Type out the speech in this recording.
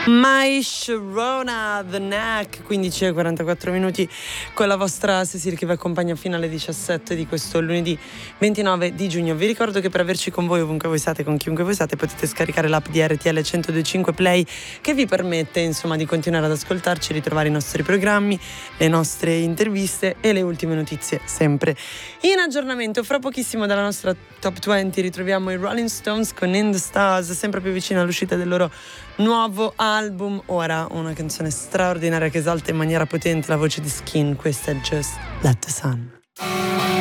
My Sharona, The Neck, 15:44 con la vostra Cecil che vi accompagna fino alle 17 di questo lunedì 29 di giugno. Vi ricordo che per averci con voi ovunque voi siate, con chiunque voi siate, potete scaricare l'app di RTL 102.5 Play, che vi permette insomma di continuare ad ascoltarci, ritrovare i nostri programmi, le nostre interviste e le ultime notizie sempre in aggiornamento. Fra pochissimo dalla nostra Top 20 ritroviamo i Rolling Stones con In the Stars, sempre più vicino all'uscita del loro nuovo album. Ora una canzone straordinaria che esalta in maniera potente la voce di Skin. Questa è Just Let the Sun.